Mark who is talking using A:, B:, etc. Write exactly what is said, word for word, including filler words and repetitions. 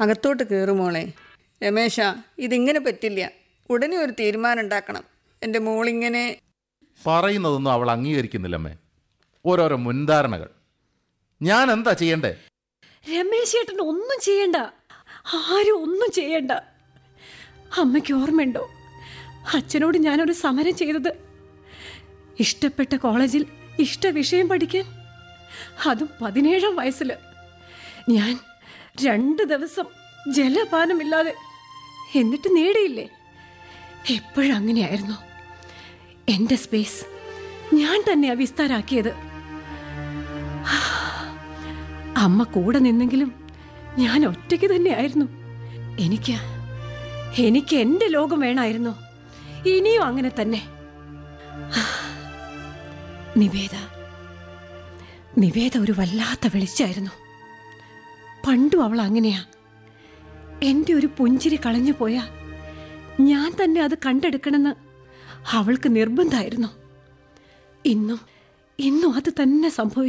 A: അകത്തോട്ട് കയറും മോളെ. രമേശ, ഇതിങ്ങനെ പറ്റില്ല. ഉടനെ ഒരു തീരുമാനം ഉണ്ടാക്കണം. എൻ്റെ മോളിങ്ങനെ
B: പറയുന്നതൊന്നും അവൾ അംഗീകരിക്കുന്നില്ലമ്മേ. ഓരോരോ മുൻധാരണകൾ. ഞാൻ എന്താ ചെയ്യണ്ടേ?
C: രമേശ് ചേട്ടൻ ഒന്നും ചെയ്യണ്ട, ആരും ഒന്നും ചെയ്യണ്ട. അമ്മയ്ക്ക് ഓർമ്മയുണ്ടോ അച്ഛനോട് ഞാനൊരു സമരം ചെയ്തത്? ഇഷ്ടപ്പെട്ട കോളേജിൽ ഇഷ്ട വിഷയം പഠിക്കാൻ, അതും പതിനേഴാം വയസ്സിൽ. ഞാൻ രണ്ട് ദിവസം ജലപാനമില്ലാതെ, എന്നിട്ട് നേടിയില്ലേ? എപ്പോഴും അങ്ങനെയായിരുന്നു. എൻ്റെ സ്പേസ് ഞാൻ തന്നെയാ വിസ്താരാക്കിയത്. അമ്മ കൂടെ നിന്നെങ്കിലും ഞാൻ ഒറ്റയ്ക്ക് തന്നെയായിരുന്നു. എനിക്ക് എനിക്ക് എൻ്റെ ലോകം വേണമായിരുന്നു. ഇനിയും അങ്ങനെ തന്നെ. നിവേദ നിവേദ ഒരു വല്ലാത്ത വെളിച്ചായിരുന്നു. പണ്ടും അവൾ അങ്ങനെയാ. എൻ്റെ ഒരു പുഞ്ചിരി കളഞ്ഞു പോയാ ഞാൻ തന്നെ അത് കണ്ടെടുക്കണമെന്ന് അവൾക്ക് നിർബന്ധമായിരുന്നു. ഇന്നും ഇന്നും അത് തന്നെ സംഭവിച്ചു.